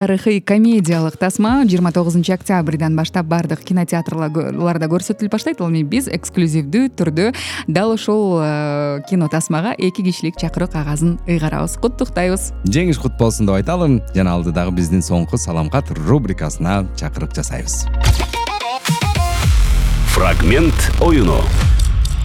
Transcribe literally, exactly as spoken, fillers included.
Тарыхый комедиялык тасма жыйырма тогузунчу октябрдан баштап баардык кинотеатрларда көрсөтүлүп баштайт. Ал эми биз эксклюзивдүү түрдө дал ушул кино тасмага эки кишилик чакыруу кагазын ыйгарабыз. Куттуктайбыз. Жеңиш кут болсун деп айталым. Жана алдыдагы биздин соңку салам кат рубрикасына чакырык жасайбыз. Фрагмент оюну.